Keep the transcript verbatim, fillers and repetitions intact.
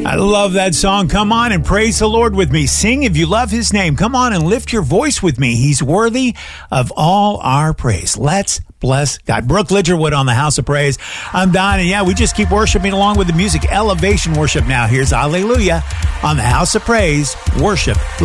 I love that song. Come on and praise the Lord with me. Sing if you love his name. Come on and lift your voice with me. He's worthy of all our praise. Let's bless God. Brooke Lidgerwood on the House of Praise. I'm Don, and yeah, we just keep worshiping along with the music. Elevation worship now. Here's Hallelujah on the House of Praise. Worship.